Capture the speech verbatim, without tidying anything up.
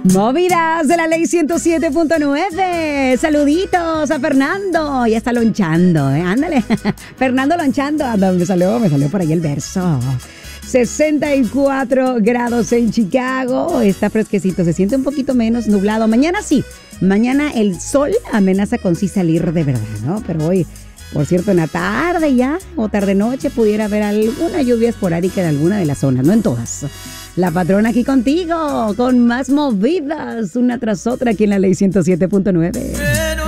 Movidas de la ley ciento siete punto nueve. Saluditos a Fernando. Ya está lonchando, ¿eh? Ándale. Fernando lonchando. Anda, me salió, me salió por ahí el verso. sesenta y cuatro grados en Chicago. Está fresquecito. Se siente un poquito menos nublado. Mañana sí. Mañana el sol amenaza con sí salir de verdad, ¿no? Pero hoy, por cierto, en la tarde ya o tarde-noche pudiera haber alguna lluvia esporádica en alguna de las zonas, no en todas. La patrona aquí contigo, con más movidas, una tras otra aquí en la ley ciento siete punto nueve.